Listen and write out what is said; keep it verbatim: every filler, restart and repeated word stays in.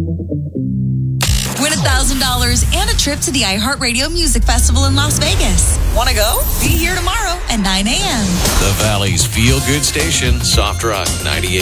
Win one thousand dollars and a trip to the iHeartRadio Music Festival in Las Vegas. Want to go? Be here tomorrow at nine a.m. The Valley's feel-good station, Soft Rock ninety-eight.